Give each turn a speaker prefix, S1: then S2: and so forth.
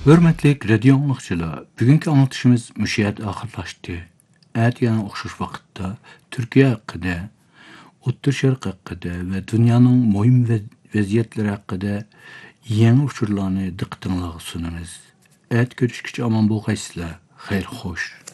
S1: Hörmetlik radio anlıqçılar, bugünkü anlatışımız müşahede ahırlaştı. Yana oxşuş vaqtda Türkiye haqqında, O'rta Şərq haqqında ve dünyanın mühim vaziyetleri haqqında yeni uçurlarını diqqətinizə sunumuz. Görüşkice aman bolğaysızlar. Xeyr xoş.